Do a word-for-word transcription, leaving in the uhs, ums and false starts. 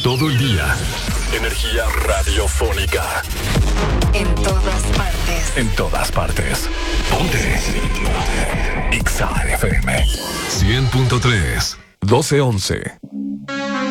Todo el día. Energía radiofónica. En todas partes. En todas partes. Ponte. Ponte. X A F M. cien punto tres. doce once.